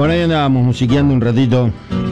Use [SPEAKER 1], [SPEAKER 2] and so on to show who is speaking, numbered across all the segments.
[SPEAKER 1] Bueno, ahí andábamos musiqueando un ratito.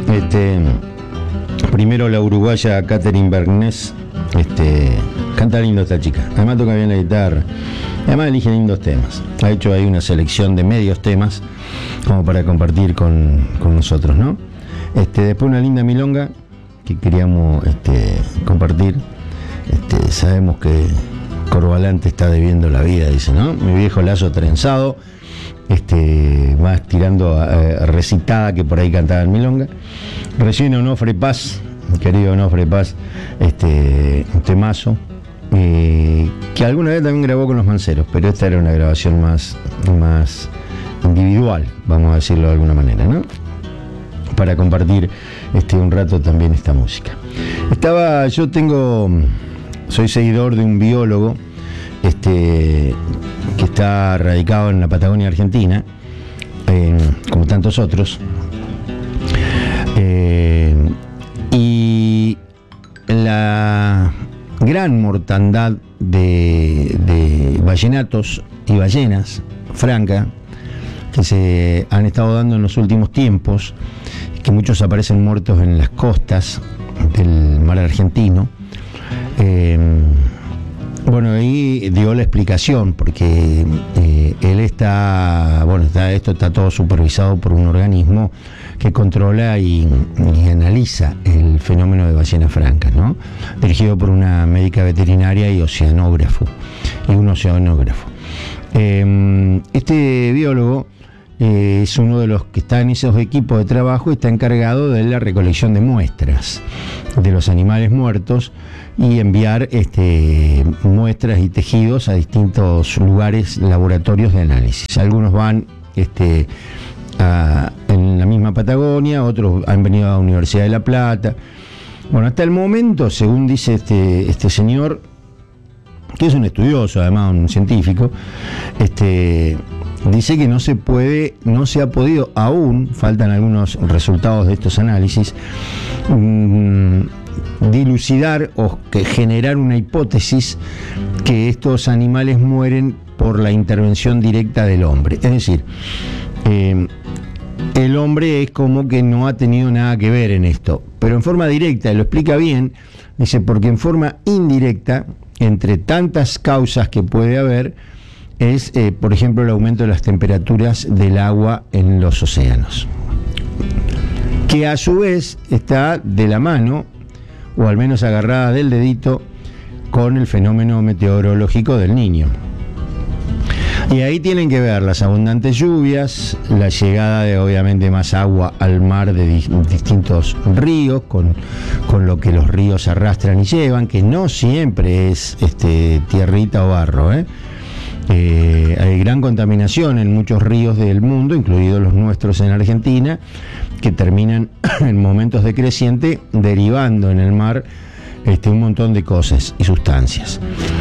[SPEAKER 1] Primero la uruguaya Catherine Bergnés. Canta lindo esta chica. Además toca bien la guitarra. Además elige lindos temas. Ha hecho ahí una selección de medios temas como para compartir con nosotros, ¿no? Después una linda milonga que queríamos compartir. Sabemos que Corvalante está debiendo la vida, dice, ¿no? Mi viejo lazo trenzado. Más tirando a recitada que por ahí cantaba en milonga. Recién Onofre Paz, mi querido Onofre Paz, un temazo que alguna vez también grabó con Los Manceros, pero esta era una grabación más individual, vamos a decirlo de alguna manera, ¿no? Para compartir un rato también esta música. Soy seguidor de un biólogo que está radicado en la Patagonia Argentina, como tantos otros, y la gran mortandad de ballenatos y ballenas franca que se han estado dando en los últimos tiempos, que muchos aparecen muertos en las costas del mar argentino. Bueno, ahí dio la explicación, porque esto está todo supervisado por un organismo que controla y analiza el fenómeno de ballenas francas, ¿no? Dirigido por una médica veterinaria y un oceanógrafo. Este biólogo es uno de los que está en esos equipos de trabajo y está encargado de la recolección de muestras de los animales muertos y enviar muestras y tejidos a distintos lugares, laboratorios de análisis. Algunos van en la misma Patagonia, otros han venido a la Universidad de La Plata. Bueno, hasta el momento, según dice este señor, que es un estudioso, además un científico, dice que no se ha podido aún, faltan algunos resultados de estos análisis, dilucidar o generar una hipótesis que estos animales mueren por la intervención directa del hombre. Es decir, el hombre es como que no ha tenido nada que ver en esto, pero en forma directa, lo explica bien, dice, porque en forma indirecta, entre tantas causas que puede haber, es, por ejemplo, el aumento de las temperaturas del agua en los océanos, que a su vez está de la mano, o al menos agarrada del dedito, con el fenómeno meteorológico del Niño. Y ahí tienen que ver las abundantes lluvias, la llegada de obviamente más agua al mar de distintos ríos, con lo que los ríos arrastran y llevan, que no siempre es tierrita o barro, Hay gran contaminación en muchos ríos del mundo, incluidos los nuestros en Argentina, que terminan en momentos de creciente derivando en el mar un montón de cosas y sustancias.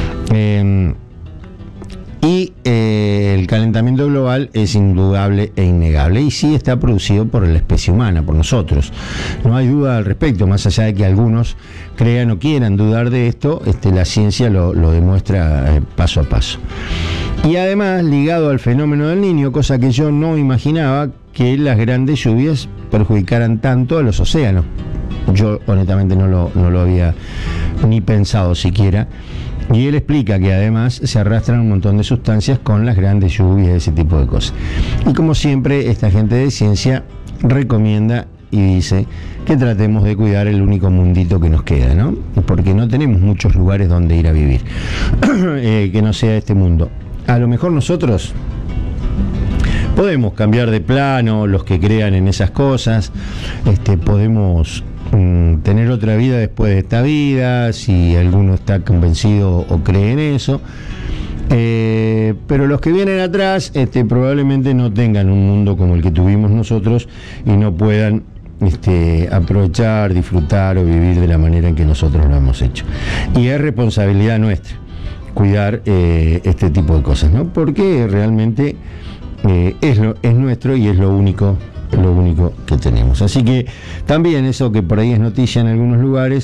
[SPEAKER 1] El calentamiento global es indudable e innegable, y sí está producido por la especie humana, por nosotros. No hay duda al respecto, más allá de que algunos crean o quieran dudar de esto, la ciencia lo demuestra paso a paso. Y además, ligado al fenómeno del Niño, cosa que yo no imaginaba, que las grandes lluvias perjudicaran tanto a los océanos. Yo honestamente no lo había ni pensado siquiera. Y él explica que además se arrastran un montón de sustancias con las grandes lluvias, ese tipo de cosas. Y como siempre, esta gente de ciencia recomienda y dice que tratemos de cuidar el único mundito que nos queda, ¿no? Porque no tenemos muchos lugares donde ir a vivir, que no sea este mundo. A lo mejor nosotros podemos cambiar de plano, los que crean en esas cosas, podemos tener otra vida después de esta vida, si alguno está convencido o cree en eso, pero los que vienen atrás probablemente no tengan un mundo como el que tuvimos nosotros y no puedan aprovechar, disfrutar o vivir de la manera en que nosotros lo hemos hecho. Y es responsabilidad nuestra cuidar este tipo de cosas, ¿no? Porque realmente es nuestro y es lo único que tenemos. Así que también eso que por ahí es noticia en algunos lugares,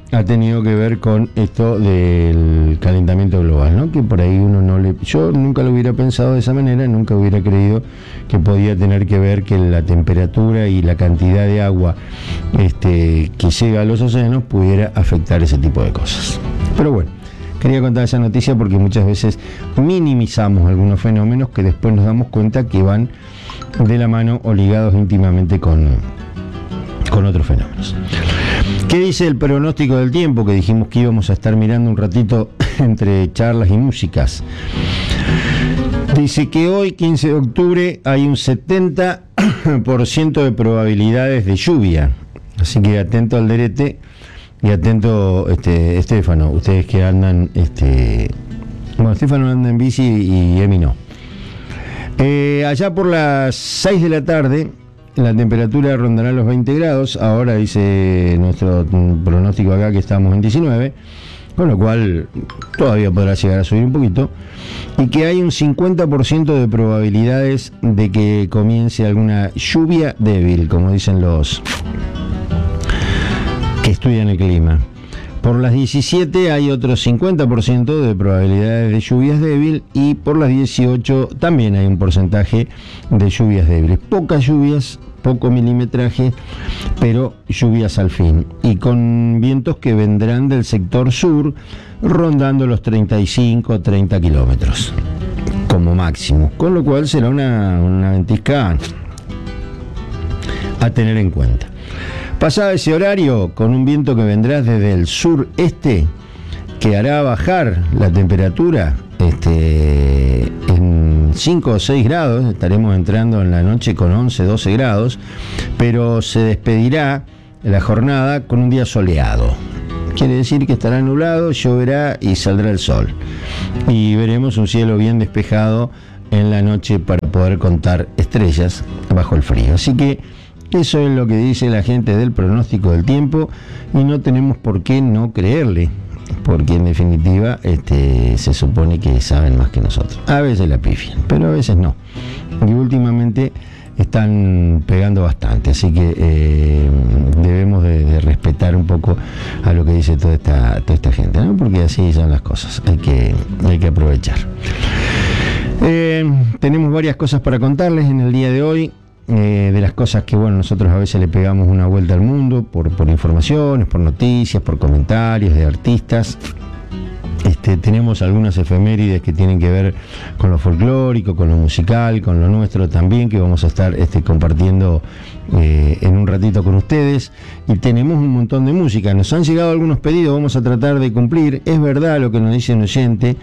[SPEAKER 1] ha tenido que ver con esto del calentamiento global, ¿no? Que por ahí yo nunca lo hubiera pensado de esa manera, nunca hubiera creído que podía tener que ver que la temperatura y la cantidad de agua que llega a los océanos pudiera afectar ese tipo de cosas. Pero bueno, quería contar esa noticia porque muchas veces minimizamos algunos fenómenos que después nos damos cuenta que van de la mano o ligados íntimamente con otros fenómenos. ¿Qué dice el pronóstico del tiempo? Que dijimos que íbamos a estar mirando un ratito entre charlas y músicas. Dice que hoy, 15 de octubre, hay un 70% de probabilidades de lluvia. Así que atento al derete y atento, Estefano, ustedes que andan, bueno, Estefano anda en bici y Emi no. Allá por las 6 de la tarde, la temperatura rondará los 20 grados. Ahora dice nuestro pronóstico acá que estamos en 19, con lo cual todavía podrá llegar a subir un poquito. Y que hay un 50% de probabilidades de que comience alguna lluvia débil, como dicen los que estudian el clima. Por las 17 hay otro 50% de probabilidades de lluvias débil, y por las 18 también hay un porcentaje de lluvias débiles. Pocas lluvias, poco milimetraje, pero lluvias al fin. Y con vientos que vendrán del sector sur, rondando los 35-30 kilómetros como máximo. Con lo cual será una ventisca a tener en cuenta. Pasado ese horario, con un viento que vendrá desde el sureste, que hará bajar la temperatura en 5 o 6 grados, estaremos entrando en la noche con 11-12 grados, pero se despedirá la jornada con un día soleado. Quiere decir que estará nublado, lloverá y saldrá el sol. Y veremos un cielo bien despejado en la noche para poder contar estrellas bajo el frío. Así que eso es lo que dice la gente del pronóstico del tiempo, y no tenemos por qué no creerle, porque en definitiva se supone que saben más que nosotros. A veces la pifian, pero a veces no. Y últimamente están pegando bastante, así que debemos de respetar un poco a lo que dice toda esta gente, ¿no? Porque así son las cosas, hay que aprovechar. Tenemos varias cosas para contarles en el día de hoy. De las cosas que, bueno, nosotros a veces le pegamos una vuelta al mundo por informaciones, por noticias, por comentarios de artistas. Tenemos algunas efemérides que tienen que ver con lo folclórico, con lo musical, con lo nuestro también, que vamos a estar compartiendo en un ratito con ustedes. Y tenemos un montón de música. Nos han llegado algunos pedidos, vamos a tratar de cumplir. Es verdad lo que nos dice un oyente,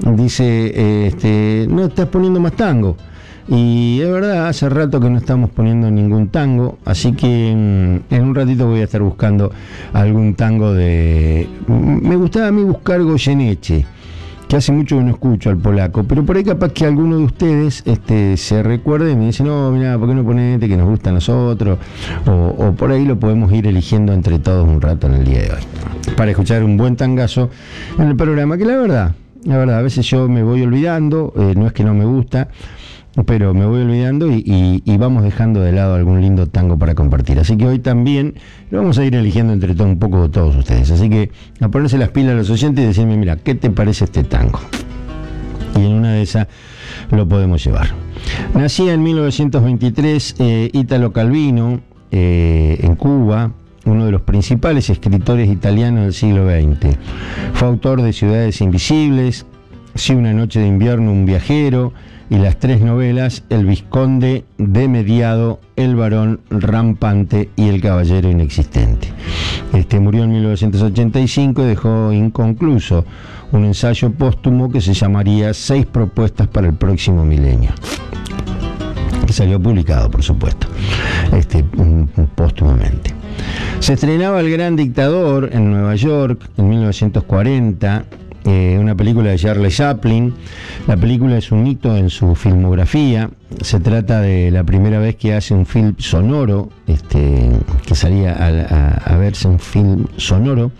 [SPEAKER 1] dice, no estás poniendo más tango. Y es verdad, hace rato que no estamos poniendo ningún tango, así que en un ratito voy a estar buscando algún tango de... Me gustaba a mí buscar Goyeneche, que hace mucho que no escucho al polaco, pero por ahí capaz que alguno de ustedes se recuerde y me dice, no, mira, ¿por qué no pones este que nos gusta a nosotros? O por ahí lo podemos ir eligiendo entre todos un rato en el día de hoy, para escuchar un buen tangazo en el programa, que la verdad, a veces yo me voy olvidando, no es que no me gusta, pero me voy olvidando y vamos dejando de lado algún lindo tango para compartir. Así que hoy también lo vamos a ir eligiendo entre todo un poco de todos ustedes. Así que a ponerse las pilas a los oyentes y decirme, mira, ¿qué te parece este tango? Y en una de esas lo podemos llevar. Nacía en 1923 Italo Calvino, en Cuba, uno de los principales escritores italianos del siglo XX. Fue autor de Ciudades Invisibles, Sí, una noche de invierno, un viajero, y las 3 novelas El Vizconde de Mediado, El Varón Rampante y El Caballero Inexistente. Murió en 1985 y dejó inconcluso un ensayo póstumo que se llamaría 6 propuestas para el próximo milenio, que salió publicado, por supuesto, póstumamente. Se estrenaba El Gran Dictador en Nueva York en 1940, una película de Charlie Chaplin. La película es un hito en su filmografía. Se trata de la primera vez que hace un film sonoro, que salía a verse un film sonoro.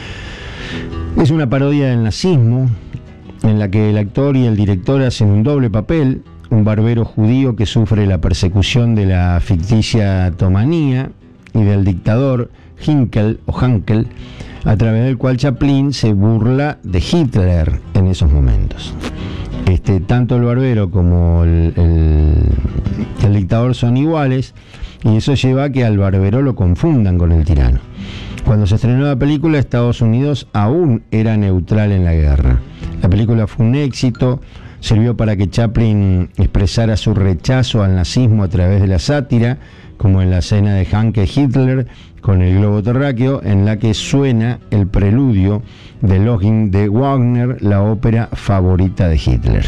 [SPEAKER 1] Es una parodia del nazismo, en la que el actor y el director hacen un doble papel: un barbero judío que sufre la persecución de la ficticia Tomanía y del dictador Hinkel, a través del cual Chaplin se burla de Hitler en esos momentos. Tanto el barbero como el dictador son iguales, y eso lleva a que al barbero lo confundan con el tirano. Cuando se estrenó la película, Estados Unidos aún era neutral en la guerra. La película fue un éxito, sirvió para que Chaplin expresara su rechazo al nazismo a través de la sátira, como en la escena de Hanke Hitler con el globo terráqueo, en la que suena el preludio de Login de Wagner, la ópera favorita de Hitler.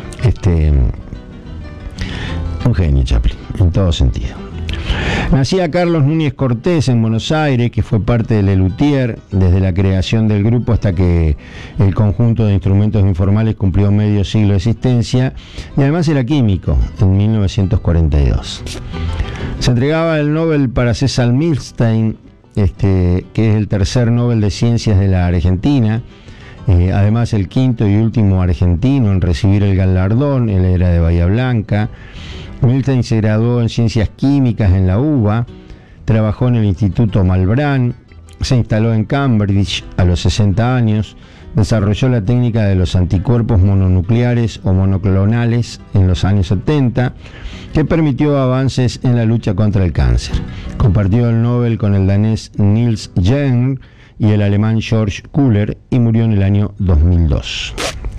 [SPEAKER 1] Un genio Chaplin, en todo sentido. Nacía Carlos Núñez Cortés en Buenos Aires, que fue parte de Lelutier desde la creación del grupo hasta que el conjunto de instrumentos informales cumplió medio siglo de existencia, y además era químico en 1942. Se entregaba el Nobel para César Milstein, que es el tercer Nobel de Ciencias de la Argentina, además el quinto y último argentino en recibir el galardón. Él era de Bahía Blanca. Milstein se graduó en Ciencias Químicas en la UBA, trabajó en el Instituto Malbrán, se instaló en Cambridge a los 60 años, desarrolló la técnica de los anticuerpos mononucleares o monoclonales en los años 70, que permitió avances en la lucha contra el cáncer. Compartió el Nobel con el danés Niels Jern y el alemán George Kühler, y murió en el año 2002.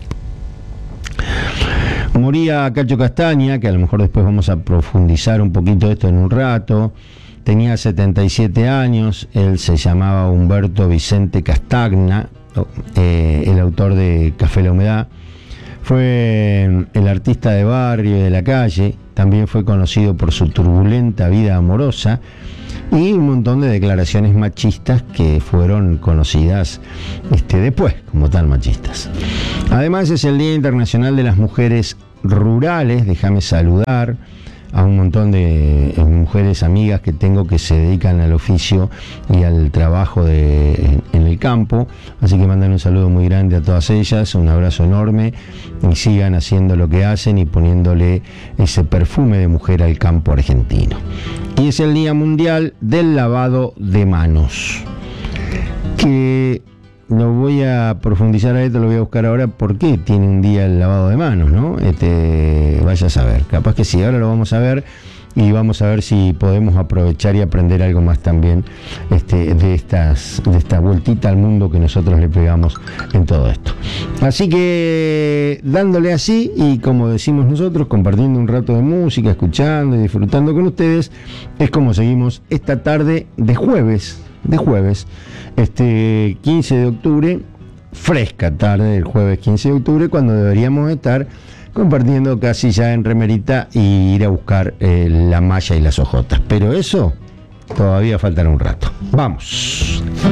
[SPEAKER 1] Moría Cacho Castaña, que a lo mejor después vamos a profundizar un poquito esto en un rato. Tenía 77 años, él se llamaba Humberto Vicente Castagna, el autor de Café La Humedad. Fue el artista de barrio y de la calle, también fue conocido por su turbulenta vida amorosa y un montón de declaraciones machistas que fueron conocidas después como tan machistas. Además, es el Día Internacional de las Mujeres Rurales. Déjame saludar a un montón de mujeres amigas que tengo que se dedican al oficio y al trabajo en el campo, así que mandan un saludo muy grande a todas ellas, un abrazo enorme, y sigan haciendo lo que hacen y poniéndole ese perfume de mujer al campo argentino. Y es el Día Mundial del Lavado de Manos, que no voy a profundizar a esto, lo voy a buscar ahora por qué tiene un día el lavado de manos, ¿no? Vaya a saber, capaz que sí, ahora lo vamos a ver y vamos a ver si podemos aprovechar y aprender algo más también de esta vueltita al mundo que nosotros le pegamos en todo esto. Así que dándole así, y como decimos nosotros, compartiendo un rato de música, escuchando y disfrutando con ustedes, es como seguimos esta tarde de jueves, 15 de octubre, fresca tarde del jueves 15 de octubre, cuando deberíamos estar compartiendo casi ya en remerita y ir a buscar la malla y las hojotas. Pero eso todavía faltará un rato. Vamos.